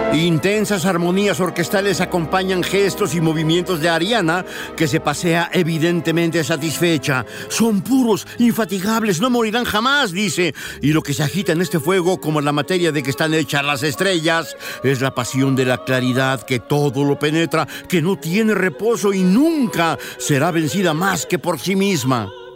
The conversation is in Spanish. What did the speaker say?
Intensas armonías orquestales acompañan gestos y movimientos de Ariana, que se pasea evidentemente satisfecha. Son puros, infatigables, no morirán jamás, dice. Y lo que se agita en este fuego, como la materia de que están hechas las estrellas, es la pasión de la claridad que todo lo penetra, que no tiene reposo y nunca será vencida más que por sí misma.